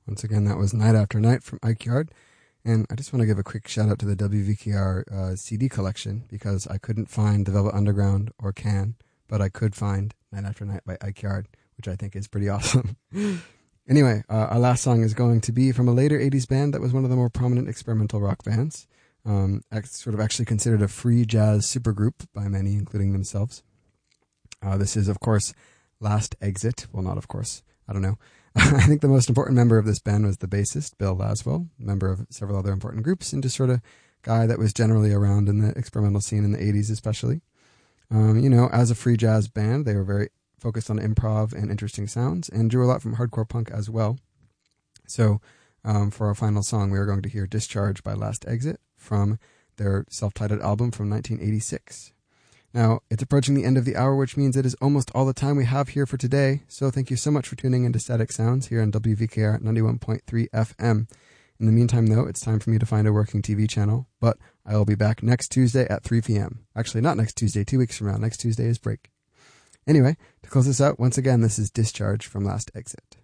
Once again, that was Night After Night from Ike Yard. And I just want to give a quick shout out to the WVKR CD collection because I couldn't find The Velvet Underground or Can, but I could find Night After Night by Ike Yard, which I think is pretty awesome. Anyway, our last song is going to be from a later 80s band that was one of the more prominent experimental rock bands, sort of actually considered a free jazz supergroup by many, including themselves. This is, of course, Last Exit. Well, not of course. I don't know. I think the most important member of this band was the bassist, Bill Laswell, member of several other important groups, and just sort of guy that was generally around in the experimental scene in the 80s especially. As a free jazz band, they were very focused on improv and interesting sounds and drew a lot from hardcore punk as well. So for our final song, we are going to hear Discharge by Last Exit from their self-titled album from 1986. Now, it's approaching the end of the hour, which means it is almost all the time we have here for today. So thank you so much for tuning into Static Sounds here on WVKR 91.3 FM. In the meantime, though, it's time for me to find a working TV channel, but I will be back next Tuesday at 3 p.m. Actually, not next Tuesday, 2 weeks from now. Next Tuesday is break. Anyway, to close this out, once again, this is Discharge from Last Exit.